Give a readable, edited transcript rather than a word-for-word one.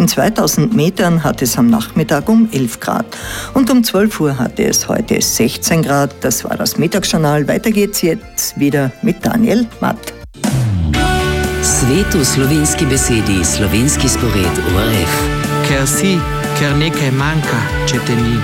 In 2000 Metern hat es am Nachmittag um 11 Grad. Und um 12 Uhr hatte es heute 16 Grad. Das war das Mittagsjournal. Weiter geht's jetzt wieder mit Daniel Matt. Svet v slovenski besedi, slovenski spored ORF. Ker si, ker nekaj manjka, če te ni.